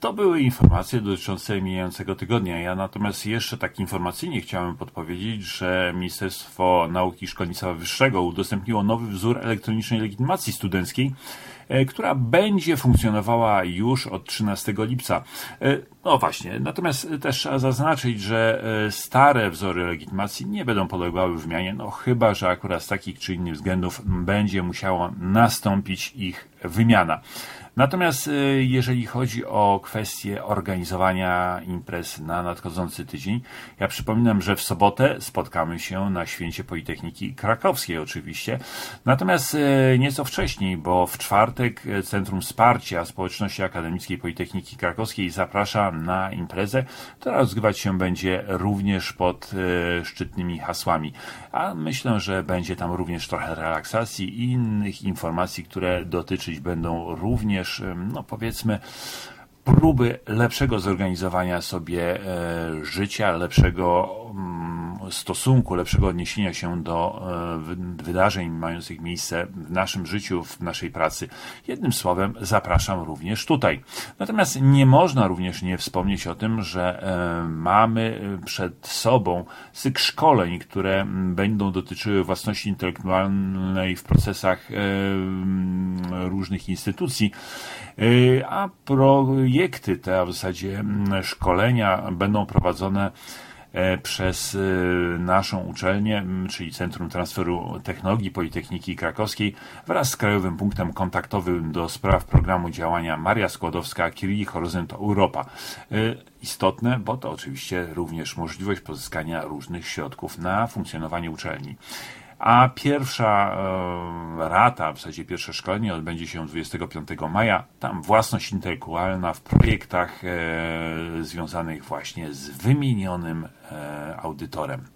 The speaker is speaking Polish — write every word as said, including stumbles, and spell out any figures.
To były informacje dotyczące mijającego tygodnia. Ja natomiast jeszcze tak informacyjnie chciałem podpowiedzieć, że Ministerstwo Nauki i Szkolnictwa Wyższego udostępniło nowy wzór elektronicznej legitymacji studenckiej, która będzie funkcjonowała już od trzynastego lipca. No właśnie, natomiast też trzeba zaznaczyć, że stare wzory legitymacji nie będą polegały zmianie, no chyba że akurat z takich czy innych względów będzie musiała nastąpić ich wymiana. Natomiast jeżeli chodzi o kwestię organizowania imprez na nadchodzący tydzień, ja przypominam, że w sobotę spotkamy się na Święcie Politechniki Krakowskiej oczywiście. Natomiast nieco wcześniej, bo w czwartek Centrum Wsparcia Społeczności Akademickiej Politechniki Krakowskiej zaprasza na imprezę, która rozgrywać się będzie również pod szczytnymi hasłami. A myślę, że będzie tam również trochę relaksacji i innych informacji, które dotyczyć będą również no powiedzmy próby lepszego zorganizowania sobie e, życia, lepszego mm, stosunku, lepszego odniesienia się do e, wydarzeń mających miejsce w naszym życiu, w naszej pracy. Jednym słowem zapraszam również tutaj. Natomiast nie można również nie wspomnieć o tym, że e, mamy przed sobą cykl szkoleń, które będą dotyczyły własności intelektualnej w procesach e, różnych instytucji, e, a projekty te, a w zasadzie szkolenia będą prowadzone przez naszą uczelnię, czyli Centrum Transferu Technologii Politechniki Krakowskiej wraz z Krajowym Punktem Kontaktowym do spraw programu działania Maria Skłodowska-Curie Horyzont Europa. Istotne, bo to oczywiście również możliwość pozyskania różnych środków na funkcjonowanie uczelni. A pierwsza e, rata, w zasadzie pierwsze szkolenie odbędzie się dwudziestego piątego maja. Tam własność intelektualna w projektach e, związanych właśnie z wymienionym e, audytorem.